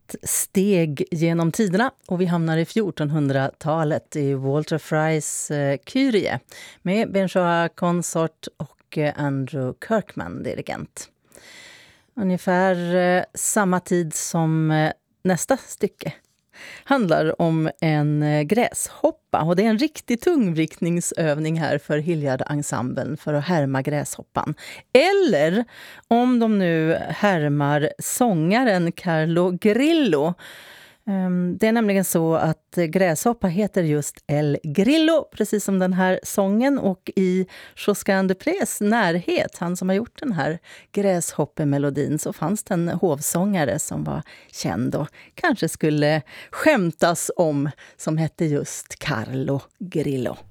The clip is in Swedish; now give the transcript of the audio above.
ett steg genom tiderna och vi hamnar i 1400-talet i Walter Frys Kyrie med Benjoa Consort och Andrew Kirkman dirigent. Ungefär samma tid som nästa stycke handlar om en gräshoppa och det är en riktig tungvikningsövning här för Hilliard-ensemblen för att härma gräshoppan. Eller om de nu härmar sångaren Carlo Grillo. Det är nämligen så att gräshoppa heter just El Grillo, precis som den här sången, och i Josquin de Prés närhet, han som har gjort den här gräshoppemelodin, så fanns det en hovsångare som var känd och kanske skulle skämtas om, som hette just Carlo Grillo.